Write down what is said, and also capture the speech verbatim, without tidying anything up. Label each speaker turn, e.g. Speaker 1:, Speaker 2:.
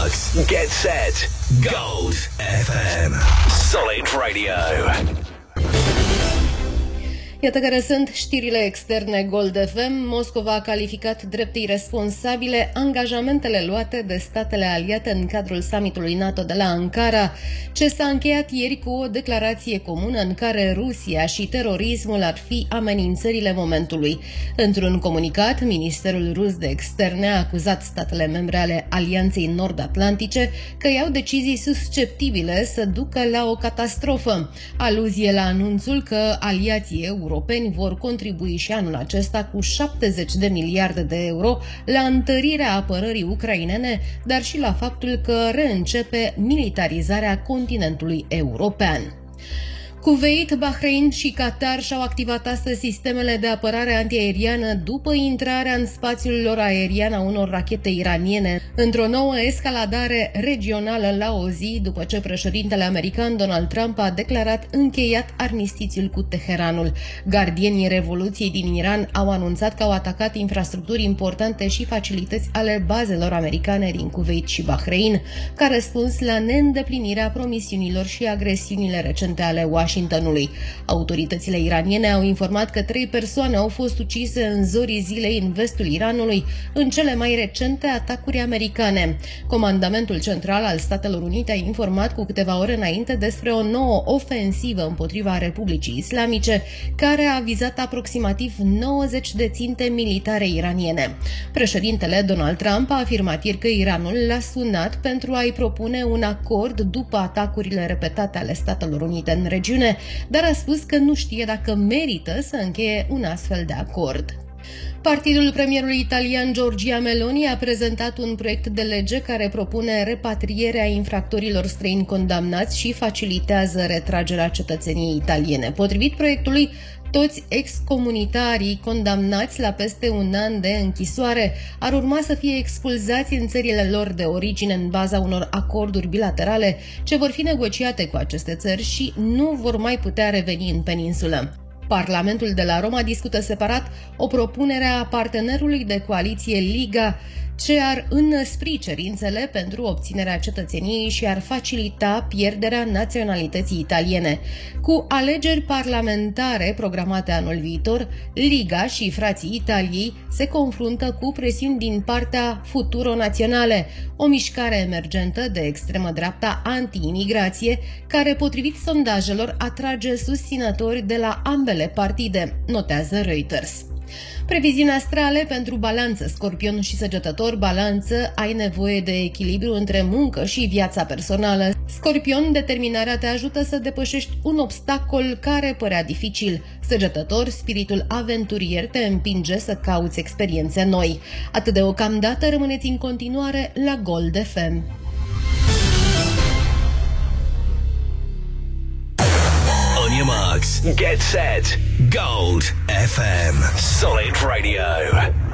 Speaker 1: Max. Get set. Gold F M. Solid Radio.
Speaker 2: Iată care sunt știrile externe Gold F M. Moscova a calificat drept iresponsabile angajamentele luate de statele aliate în cadrul summitului NATO de la Ankara, ce s-a încheiat ieri cu o declarație comună în care Rusia și terorismul ar fi amenințările momentului. Într-un comunicat, Ministerul Rus de Externe a acuzat statele membre ale Alianței Nord-Atlantice că iau decizii susceptibile să ducă la o catastrofă. Aluzie la anunțul că aliații europeni vor contribui și anul acesta cu șaptezeci de miliarde de euro la întărirea apărării ucrainene, dar și la faptul că reîncepe militarizarea continentului european. Kuwait, Bahrain și Qatar și-au activat astăzi sistemele de apărare antiaeriană după intrarea în spațiul lor aerian a unor rachete iraniene, într-o nouă escaladare regională la o zi după ce președintele american Donald Trump a declarat încheiat armistițiul cu Teheranul. Gardienii Revoluției din Iran au anunțat că au atacat infrastructuri importante și facilități ale bazelor americane din Kuwait și Bahrain, ca răspuns la neîndeplinirea promisiunilor și agresiunile recente ale Washington. Washingtonului. Autoritățile iraniene au informat că trei persoane au fost ucise în zorii zilei în vestul Iranului, în cele mai recente atacuri americane. Comandamentul Central al Statelor Unite a informat cu câteva ore înainte despre o nouă ofensivă împotriva Republicii Islamice, care a vizat aproximativ nouăzeci de ținte militare iraniene. Președintele Donald Trump a afirmat ieri că Iranul l-a sunat pentru a-i propune un acord după atacurile repetate ale Statelor Unite în regiune, dar a spus că nu știe dacă merită să încheie un astfel de acord. Partidul premierului italian Giorgia Meloni a prezentat un proiect de lege care propune repatrierea infractorilor străini condamnați și facilitează retragerea cetățeniei italiene. Potrivit proiectului, toți excomunitarii condamnați la peste un an de închisoare ar urma să fie expulzați în țările lor de origine în baza unor acorduri bilaterale ce vor fi negociate cu aceste țări și nu vor mai putea reveni în peninsulă. Parlamentul de la Roma discută separat o propunere a partenerului de coaliție Liga, ce ar înăspri cerințele pentru obținerea cetățeniei și ar facilita pierderea naționalității italiene. Cu alegeri parlamentare programate anul viitor, Liga și frații Italiei se confruntă cu presiuni din partea Futuro Naționale, o mișcare emergentă de extremă dreapta anti-imigrație, care, potrivit sondajelor, atrage susținători de la ambele partide, notează Reuters. Previziuni astrale pentru Balanță, Scorpion și Săgetător. Balanță, ai nevoie de echilibru între muncă și viața personală. Scorpion, determinarea te ajută să depășești un obstacol care părea dificil. Săgetător, spiritul aventurier te împinge să cauți experiențe noi. Atât deocamdată, rămâneți în continuare la Gold F M.
Speaker 1: On your marks, get set. Gold F M. Solid Radio.